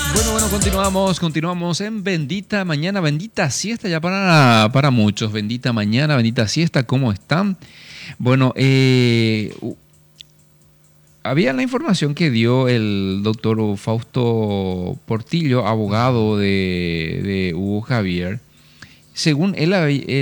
Bueno, continuamos en Bendita Mañana, Bendita Siesta ya para muchos. Bendita Mañana, Bendita Siesta, ¿cómo están? Bueno, había la información que dio el doctor Fausto Portillo, abogado de Hugo Javier. Según él,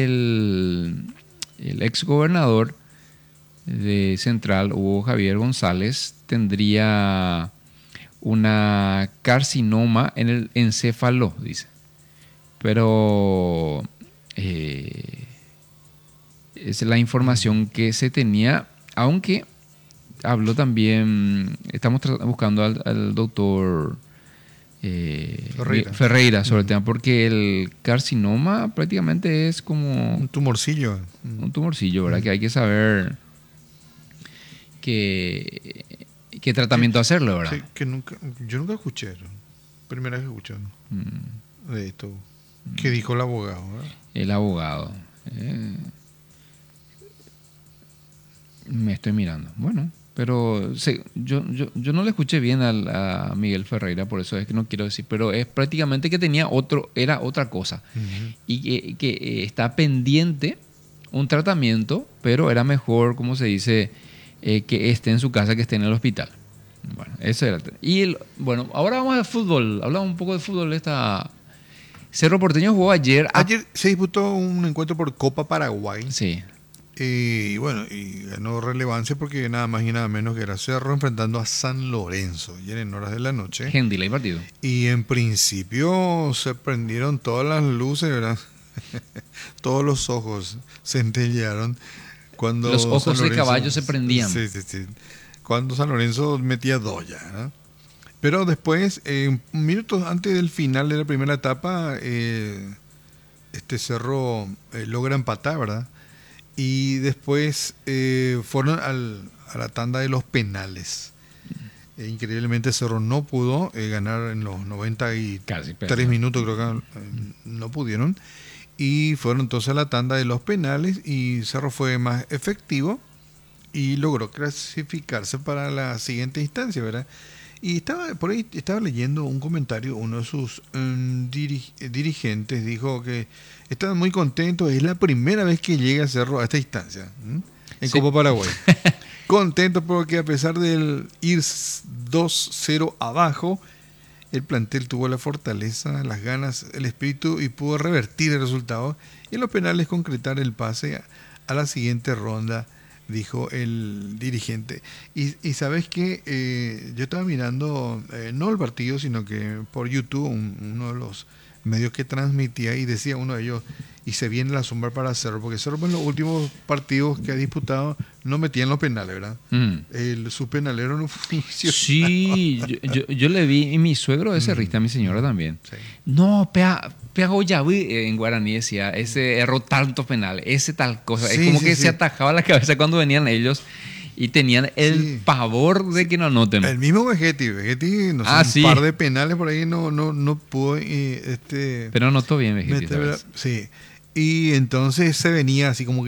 el ex gobernador de Central, Hugo Javier González, tendría una carcinoma en el encéfalo, dice. Pero es la información que se tenía, aunque habló también, estamos buscando al doctor Ferreira sobre el tema, porque el carcinoma prácticamente es como un tumorcillo. Un tumorcillo, ¿verdad? Que hay que saber qué tratamiento hacerlo, ¿verdad? Sí, yo nunca escuché, primera vez que escuché de esto. ¿Qué dijo el abogado? ¿Verdad? El abogado. Me estoy mirando. Bueno, pero yo no le escuché bien a Miguel Ferreira, por eso es que no quiero decir, pero es prácticamente que era otra cosa. Y que está pendiente un tratamiento, pero era mejor, como se dice, que esté en su casa que esté en el hospital. Bueno, eso era. Y bueno, ahora vamos al fútbol. Hablamos un poco de fútbol. Cerro Porteño jugó ayer. Ayer se disputó un encuentro por Copa Paraguay. Sí. Y bueno, y ganó relevancia porque nada más y nada menos que era Cerro enfrentando a San Lorenzo, ayer en horas de la noche. Gentil el partido. Y en principio se prendieron todas las luces, ¿verdad? Todos los ojos centellearon cuando los ojos San Lorenzo, de caballo se prendían. Sí. Cuando San Lorenzo metía dos ya, ¿no? Pero después, minutos antes del final de la primera etapa, Cerro logra empatar, ¿verdad? Y después fueron a la tanda de los penales. Increíblemente Cerro no pudo ganar en los 93 minutos, creo que no pudieron. Y fueron entonces a la tanda de los penales y Cerro fue más efectivo y logró clasificarse para la siguiente instancia, ¿verdad? Y por ahí estaba leyendo un comentario, uno de sus dirigentes dijo que estaban muy contentos, es la primera vez que llega Cerro a esta instancia, en Copa Paraguay. Contentos porque a pesar de ir 2-0 abajo, el plantel tuvo la fortaleza, las ganas, el espíritu y pudo revertir el resultado y en los penales concretar el pase a la siguiente ronda, dijo el dirigente. Y sabes que yo estaba mirando, no el partido, sino que por YouTube, uno de los medios que transmitía, y decía uno de ellos, y se viene la sombra para Cerro, porque Cerro en los últimos partidos que ha disputado no metía en los penales, ¿verdad? Su penalero no funcionó. Sí, yo le vi, y mi suegro ese rista, mi señora también. Sí. No, en guaraní decía, ese erró tantos penales, ese tal cosa. Sí, es como sí, que sí. se atajaba la cabeza cuando venían ellos y tenían el pavor de que no anoten. El mismo Vegetti, no sé, un par de penales por ahí no pudo. Pero anotó bien Vegetti. Sí. Y entonces se venía así como que